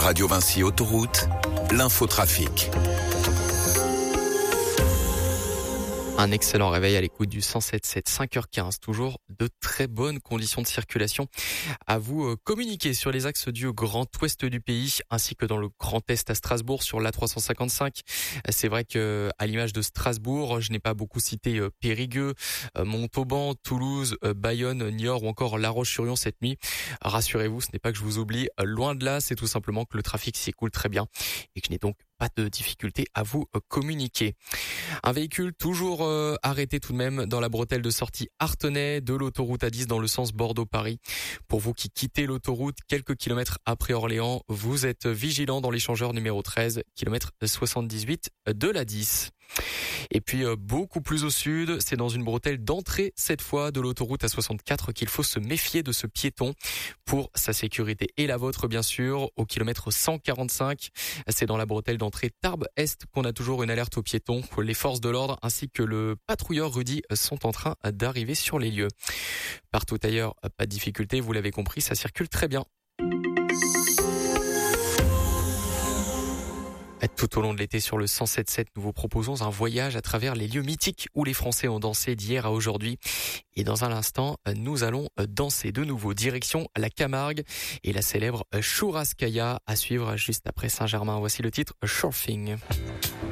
Radio Vinci Autoroute, l'infotrafic. Un excellent réveil à l'écoute du 107.7, 5h15. Toujours de très bonnes conditions de circulation. À vous communiquer sur les axes du Grand Ouest du pays, ainsi que dans le Grand Est à Strasbourg sur l'A355. C'est vrai que, à l'image de Strasbourg, je n'ai pas beaucoup cité Périgueux, Montauban, Toulouse, Bayonne, Niort ou encore La Roche-sur-Yon cette nuit. Rassurez-vous, ce n'est pas que je vous oublie. Loin de là, c'est tout simplement que le trafic s'écoule très bien et que je n'ai donc pas de difficulté à vous communiquer. Un véhicule toujours arrêté tout de même dans la bretelle de sortie Artenay de l'autoroute A10 dans le sens Bordeaux-Paris. Pour vous qui quittez l'autoroute quelques kilomètres après Orléans, vous êtes vigilants dans l'échangeur numéro 13, kilomètre 78 de l'A10. Et puis beaucoup plus au sud, c'est dans une bretelle d'entrée cette fois de l'autoroute A64 qu'il faut se méfier de ce piéton pour sa sécurité et la vôtre bien sûr. Au kilomètre 145, c'est dans la bretelle d'entrée Tarbes-Est qu'on a toujours une alerte aux piétons. Les forces de l'ordre ainsi que le patrouilleur Rudy sont en train d'arriver sur les lieux. Partout ailleurs, pas de difficulté, vous l'avez compris, ça circule très bien. Tout au long de l'été sur le 107.7, nous vous proposons un voyage à travers les lieux mythiques où les Français ont dansé d'hier à aujourd'hui. Et dans un instant, nous allons danser de nouveau direction la Camargue et la célèbre Churrascaia à suivre juste après Saint-Germain. Voici le titre Surfing.